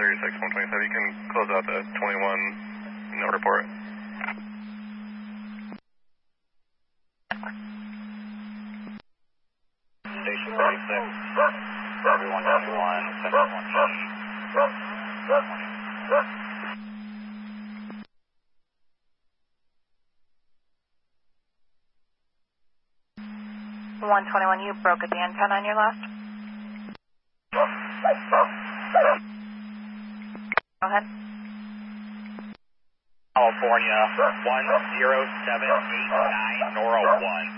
36, 127. You can close out the 21, no report. Station 36, everyone 21, second 121, you broke at the antenna on your last. Go ahead. California 10789 Nora 1.